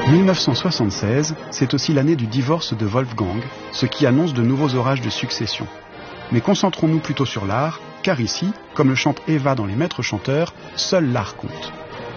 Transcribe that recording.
1976, c'est aussi l'année du divorce de Wolfgang, ce qui annonce de nouveaux orages de succession. Mais concentrons-nous plutôt sur l'art, car ici, comme le chante Eva dans Les Maîtres chanteurs, seul l'art compte.